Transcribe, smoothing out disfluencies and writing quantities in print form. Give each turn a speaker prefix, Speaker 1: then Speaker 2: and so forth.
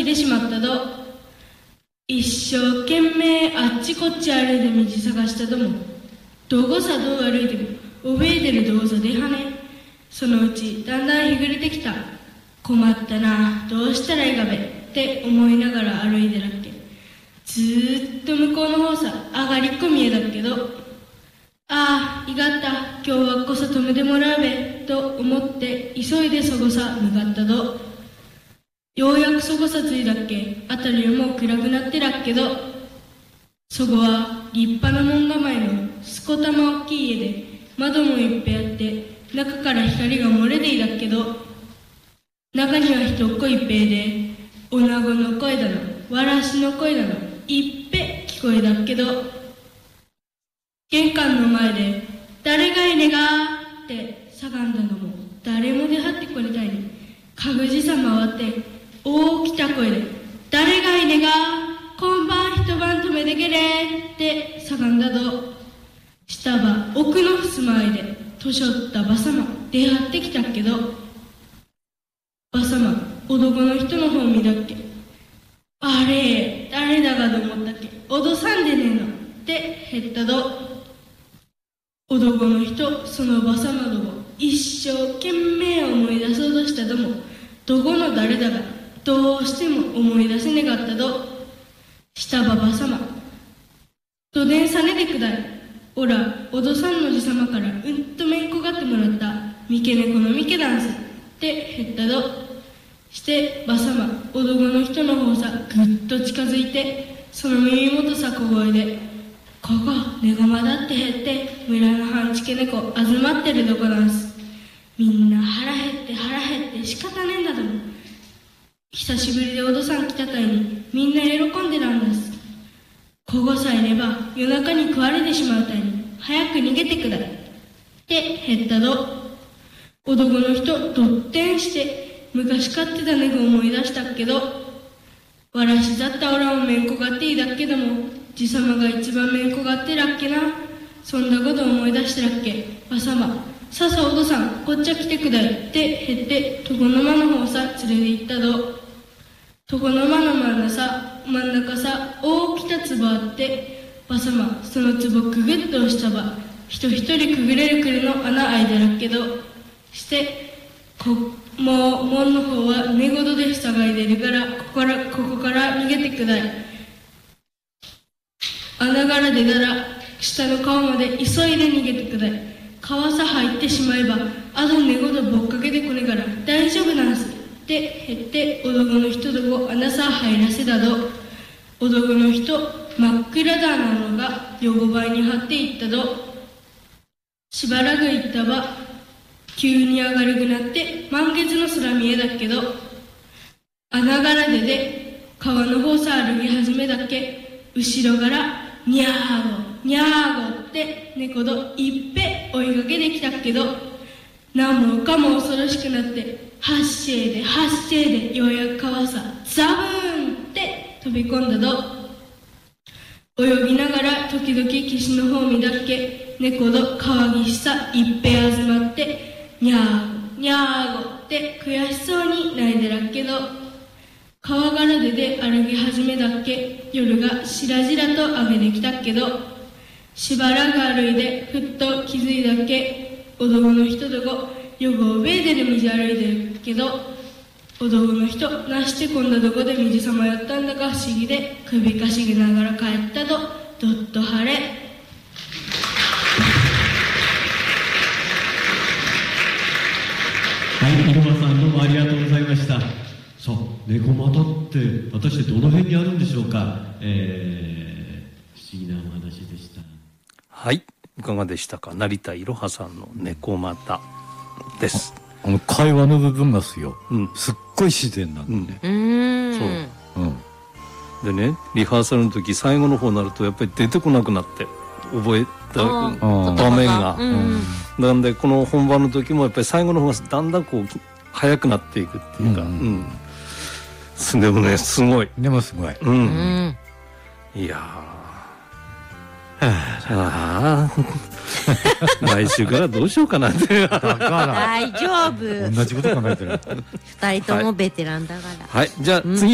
Speaker 1: きてしまったど。一生懸命あっちこっち歩いて道探したども、どこさどう歩いても覚えてるどうぞではね。そのうちだんだん日暮れてきた。困ったな、どうしたらいいがべって思いながら歩いてらっけ。ずーっと向こうの方さ上がりっこ見えだっけど、ああいがった、今日はこそ止めてもらうべと思って急いでそこさ向かったど。ようやくそこさついだっけ、あたりはもう暗くなってらっけど、そこは立派な門構えのすこたま大きい家で、窓もいっぺいあって中から光が漏れていだっけど、中には人っ子いっぺいで、女子の声だのわらしの声だのいっぺ聞こえだっけど、玄関の前で誰がいねがって叫んだのも誰も出はってこれたいに、かぐじさ回って大きた声で誰がいねが今晩一晩止めてけれって叫んだど。下ば奥の襖いで年寄ったばさま出はってきたっけど、ばさま男の人の方見だっけ。あれ誰だかと思ったっけ、脅さんでねえのって減ったど。男の人そのばさまども一生懸命思い出そうとしたども、どこの誰だかどうしても思い出せねがったど。下ばばさまどでんさねでくだい。おら脅さんのじさまからうんとめんこがってもらった三毛猫の三毛ダンスって減ったど。してばさま男の人の方さぐっと近づいて、その耳元さ小声で、ここネゴマだって減って村の半地家猫あずまってるとこなんす。みんな腹減って腹減って仕方ねえんだとも。久しぶりでおどさん来たたいにみんな喜んでらんだす。ここさえいれば夜中に食われてしまうたいに早く逃げてくだいって減ったど。男の人どってんして昔飼ってた猫思い出したっけど、わらしだったおらもめんこがっていいだっけども、じさまが一番めんこがってらっけな。そんなこと思い出してらっけ。ばさまささお父さんこっちゃ来てくだいって減って床の間の方さ連れて行ったど。床の間の真ん中さ大きな壺あって、ばさまその壺くぐっと押したば人一人くぐれるくるの穴開いてらっけど、してもう門の方は寝言で塞がいでるからここから逃げてくだい。穴から出たら下の川まで急いで逃げてくだい。川さ入ってしまえばあと寝言ぼっかけてこねから大丈夫なんすって減って男の人どこ穴さ入らせたど。男の人真っ暗だなのが横ばいに張っていったど。しばらく行ったば急に明るくなって満月の空見えだっけど、穴から出て川の方さ歩き始めだっけ。後ろからにゃーごにゃーごって猫どいっぺ追いかけてきたっけど、何もかも恐ろしくなって発生でようやく川さザブーンって飛び込んだど。泳ぎながら時々岸の方見だっけ。猫ど川岸さいっぺ集まってにゃーごにゃーごって悔しそうに泣いてらっけど、川から出て歩き始めだっけ。夜がしらじらと明けてきたっけど、しばらく歩いてふっと気づいたっけ。男の人とこよく覚えてる道歩いてるけど、男の人なしてこんなとこで道さまよったんだか不思議で首かしげながら帰ったとどっと晴れ。
Speaker 2: はい、いろはさんどうもありがとうございました。さあ、猫股って果たしてどの辺にあるんでしょうか。不思議なお話でした。
Speaker 3: はい、いかがでしたか。成田いろはさんの猫股です。
Speaker 4: 会話の部分がすよ、すっごい自然なんだね。
Speaker 3: そう、でね、リハーサルの時最後の方になるとやっぱり出てこなくなって覚えた場面が、なんでこの本番の時もやっぱり最後の方がだんだんこう速くなっていくっていうか、でもねすごい、
Speaker 4: でもすごい、
Speaker 3: いや来週からどうしようかなって
Speaker 5: 大丈夫、
Speaker 4: 同じこと考えてる
Speaker 5: 2人ともベテランだから。
Speaker 3: はい、じゃあ次